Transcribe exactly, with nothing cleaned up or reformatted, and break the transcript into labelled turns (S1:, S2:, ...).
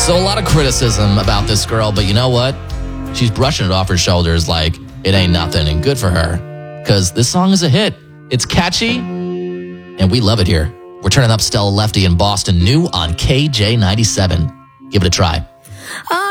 S1: So a lot of criticism about this girl, but you know what? She's brushing it off her shoulders like it ain't nothing, and good for her. Because this song is a hit. It's catchy, and we love it here. We're turning up Stella Lefty in Boston, new on K J ninety-seven. Give it a try.